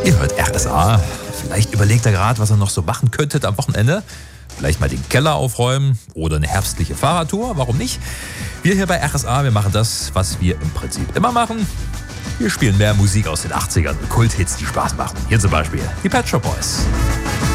Ihr hört RSA. Vielleicht überlegt ihr gerade, was ihr noch so machen könntet am Wochenende. Vielleicht mal den Keller aufräumen oder eine herbstliche Fahrradtour. Warum nicht? Wir hier bei RSA, wir machen das, was wir im Prinzip immer machen. Wir spielen mehr Musik aus den 80ern und Kulthits, die Spaß machen. Hier zum Beispiel die Pet Shop Boys.